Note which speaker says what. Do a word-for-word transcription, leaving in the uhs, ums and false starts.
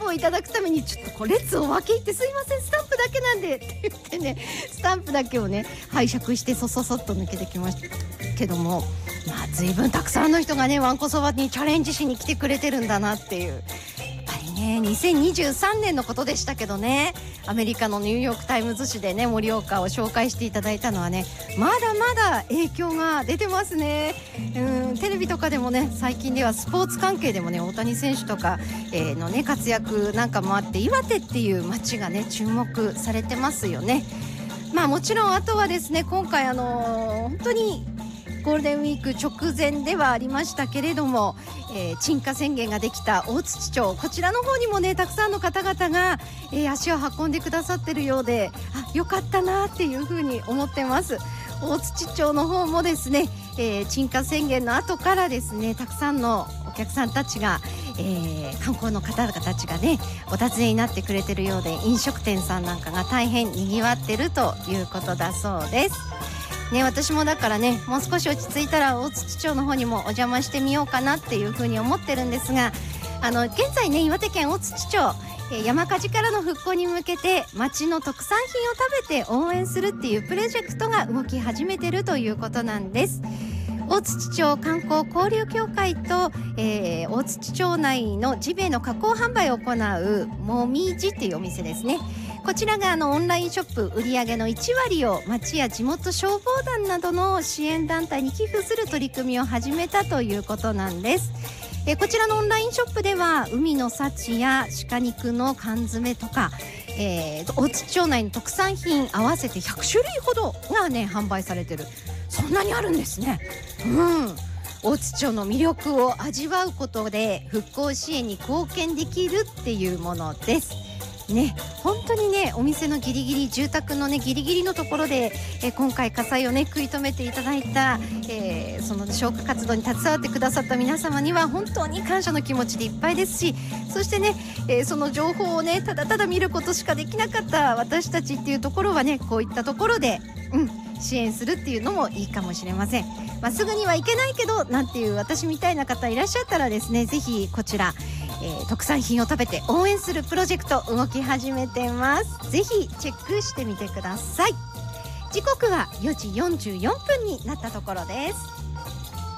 Speaker 1: をいただくためにちょっとこう列を分け入って、すいませんスタンプだけなんでって言ってね、スタンプだけをね拝借してそそそっと抜けてきましたけども、まあ随分たくさんの人がねわんこそばにチャレンジしに来てくれてるんだなっていう。やっぱりねにせんにじゅうさんねんのことでしたけどね、アメリカのニューヨークタイムズ紙でね盛岡を紹介していただいたのはね、まだまだ影響が出てますね。うん、テレビとかでもね最近ではスポーツ関係でもね大谷選手とか、えー、のね活躍なんかもあって、岩手っていう街がね注目されてますよね。まあもちろんあとはですね、今回あのー、本当にゴールデンウィーク直前ではありましたけれども、えー、鎮火宣言ができた大槌町、こちらの方にもねたくさんの方々が、えー、足を運んでくださってるようで、あ、よかったなっていうふうに思ってます。大槌町の方もですね、えー、鎮火宣言の後からですね、たくさんのお客さんたちが、えー、観光の方々たちがねお尋ねになってくれてるようで、飲食店さんなんかが大変にぎわってるということだそうですね。私もだからねもう少し落ち着いたら大槌町の方にもお邪魔してみようかなっていうふうに思ってるんですが、あの現在ね岩手県大槌町、えー、山火事からの復興に向けて町の特産品を食べて応援するっていうプロジェクトが動き始めてるということなんです。大槌町観光交流協会と、えー、大槌町内のジビエの加工販売を行うもみじっていうお店ですね。こちらがあのオンラインショップ売上のいち割を町や地元消防団などの支援団体に寄付する取り組みを始めたということなんです。えこちらのオンラインショップでは海の幸や鹿肉の缶詰とか、えー、大槌町内の特産品合わせてひゃくしゅるいほどがね販売されてる。そんなにあるんですね。うん、大槌町の魅力を味わうことで復興支援に貢献できるっていうものですね。本当にねお店のギリギリ、住宅のねギリギリのところで、え今回火災をね食い止めていただいた、えー、その消火活動に携わってくださった皆様には本当に感謝の気持ちでいっぱいですし、そしてね、えー、その情報をねただただ見ることしかできなかった私たちっていうところはね、こういったところでうん支援するっていうのもいいかもしれません。まあ、すぐにはいけないけどなんていう私みたいな方いらっしゃったらですね、ぜひこちら、えー、特産品を食べて応援するプロジェクト動き始めてます。ぜひチェックしてみてください。時刻はよじよんじゅうよんぷんになったところです。